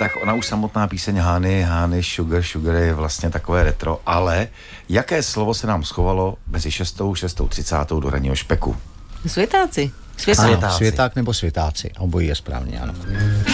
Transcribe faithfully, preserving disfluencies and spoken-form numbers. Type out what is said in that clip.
tak ona už samotná píseň Hány, Hány, Sugar, Sugar je vlastně takové retro, ale jaké slovo se nám schovalo mezi šestou, šestou třicátou do ranního špeku? Světáci. Světák. Ano, světák nebo světáci, obojí je správně, ano.